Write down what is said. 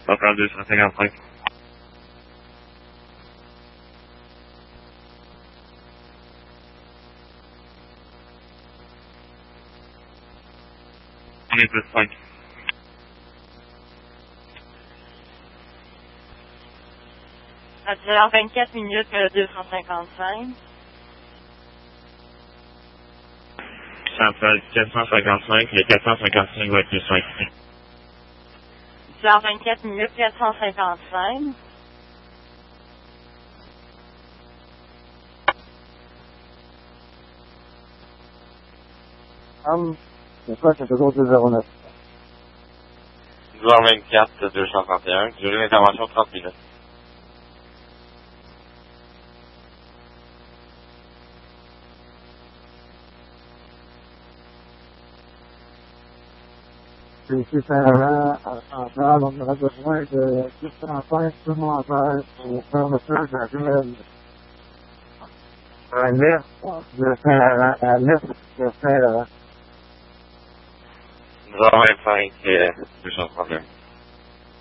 Ça prend 255. On est plus 5. À 10h24 minutes 255. Centrale 455, le 455 va être plus 5. 10h24 minutes 455. C'est ça, c'est toujours 209. 10h24, 231, durée d'intervention 30 minutes. C'est ici Saint-Laurent, à Centrale, on aurait besoin de 635 supplémentaires pour faire le tour de la ruelle à l'est de Saint-Laurent, à l'est de Saint-Laurent. 10h25, 231.